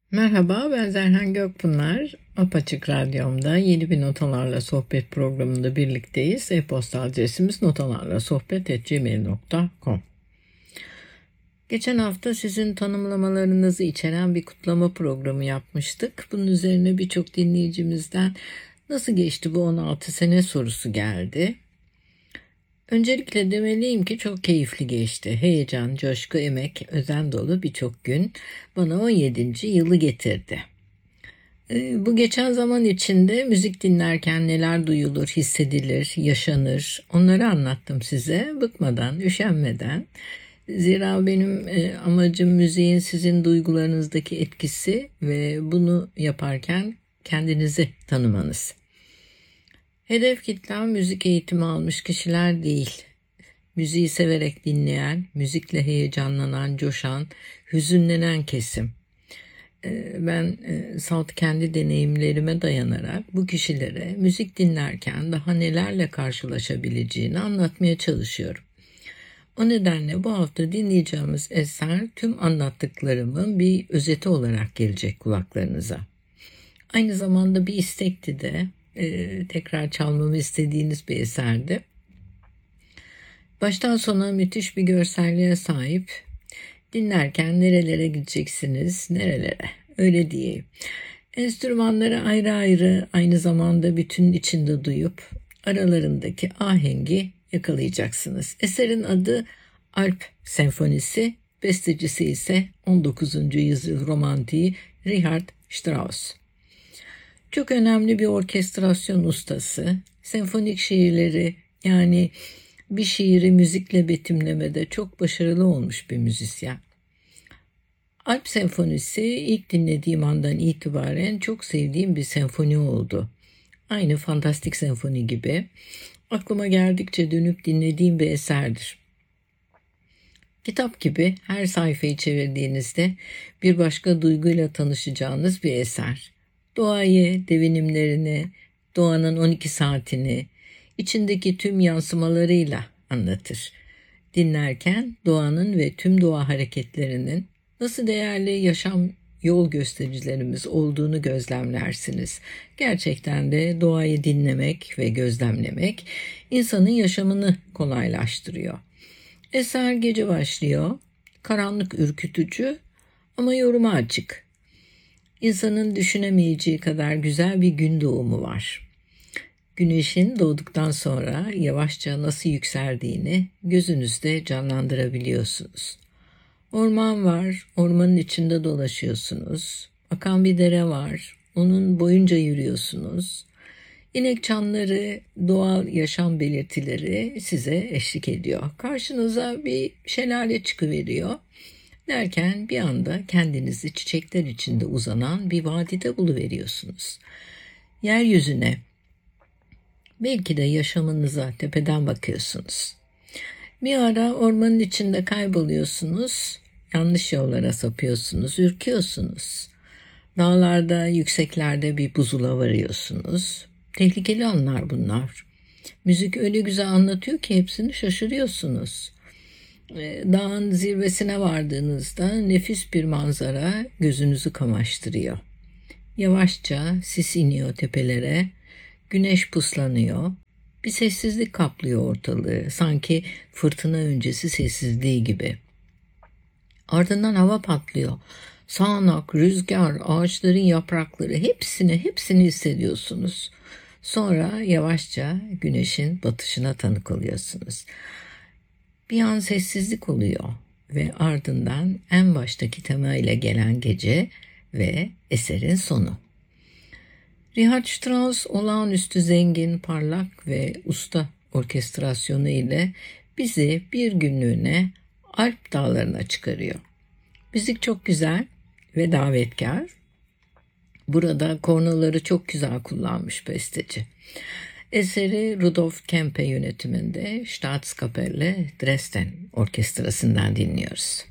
Merhaba, ben Zerhan Gökpınar. Apaçık Radyom'da yeni bir Notalarla Sohbet programında birlikteyiz. E-posta adresimiz notalarlasohbet@gmail.com. Geçen hafta sizin tanımlamalarınızı içeren bir kutlama programı yapmıştık. Bunun üzerine birçok dinleyicimizden nasıl geçti bu 16 sene sorusu geldi. Öncelikle demeliyim ki çok keyifli geçti. Heyecan, coşku, emek, özen dolu birçok gün bana 17. yılı getirdi. Bu geçen zaman içinde müzik dinlerken neler duyulur, hissedilir, yaşanır onları anlattım size bıkmadan, üşenmeden. Zira benim amacım müziğin sizin duygularınızdaki etkisi ve bunu yaparken kendinizi tanımanız. Hedef kitlem müzik eğitimi almış kişiler değil. Müziği severek dinleyen, müzikle heyecanlanan, coşan, hüzünlenen kesim. Ben salt kendi deneyimlerime dayanarak bu kişilere müzik dinlerken daha nelerle karşılaşabileceğini anlatmaya çalışıyorum. O nedenle bu hafta dinleyeceğimiz eser tüm anlattıklarımın bir özeti olarak gelecek kulaklarınıza. Aynı zamanda bir istekti de tekrar çalmamı istediğiniz bir eserdi. Baştan sona müthiş bir görselliğe sahip. Dinlerken nerelere gideceksiniz, nerelere öyle diyeyim. Enstrümanları ayrı ayrı aynı zamanda bütünün içinde duyup aralarındaki ahengi yakalayacaksınız. Eserin adı Alp Senfonisi, bestecisi ise 19. yüzyıl romantiği Richard Strauss. Çok önemli bir orkestrasyon ustası, senfonik şiirleri yani bir şiiri müzikle betimlemede çok başarılı olmuş bir müzisyen. Alp Senfonisi ilk dinlediğim andan itibaren çok sevdiğim bir senfoni oldu. Aynı Fantastik Senfoni gibi aklıma geldikçe dönüp dinlediğim bir eserdir. Kitap gibi her sayfayı çevirdiğinizde bir başka duyguyla tanışacağınız bir eser. Doğayı, devinimlerini, doğanın 12 saatini, içindeki tüm yansımalarıyla anlatır. Dinlerken doğanın ve tüm doğa hareketlerinin nasıl değerli yaşam yol göstericilerimiz olduğunu gözlemlersiniz. Gerçekten de doğayı dinlemek ve gözlemlemek insanın yaşamını kolaylaştırıyor. Eser gece başlıyor, karanlık ürkütücü ama yoruma açık. İnsanın düşünemeyeceği kadar güzel bir gün doğumu var. Güneşin doğduktan sonra yavaşça nasıl yükseldiğini gözünüzde canlandırabiliyorsunuz. Orman var, ormanın içinde dolaşıyorsunuz. Akan bir dere var, onun boyunca yürüyorsunuz. İnek çanları, doğal yaşam belirtileri size eşlik ediyor. Karşınıza bir şelale çıkıveriyor. Derken bir anda kendinizi çiçekler içinde uzanan bir vadide buluveriyorsunuz. Yeryüzüne, belki de yaşamınıza tepeden bakıyorsunuz. Bir ara ormanın içinde kayboluyorsunuz, yanlış yollara sapıyorsunuz, ürküyorsunuz. Dağlarda, yükseklerde bir buzula varıyorsunuz. Tehlikeli anlar bunlar. Müzik öyle güzel anlatıyor ki hepsini şaşırıyorsunuz. Dağın zirvesine vardığınızda nefis bir manzara gözünüzü kamaştırıyor. Yavaşça sis iniyor tepelere, güneş puslanıyor. Bir sessizlik kaplıyor ortalığı, sanki fırtına öncesi sessizliği gibi. Ardından hava patlıyor. Sağanak, rüzgar, ağaçların yaprakları hepsini hissediyorsunuz. Sonra yavaşça güneşin batışına tanık oluyorsunuz. Bir an sessizlik oluyor ve ardından en baştaki tema ile gelen gece ve eserin sonu. Richard Strauss olağanüstü zengin, parlak ve usta orkestrasyonu ile bizi bir günlüğüne Alp dağlarına çıkarıyor. Müzik çok güzel ve davetkar. Burada kornaları çok güzel kullanmış besteci. Eseri Rudolf Kempe yönetiminde Staatskapelle Dresden Orkestrası'ndan dinliyoruz.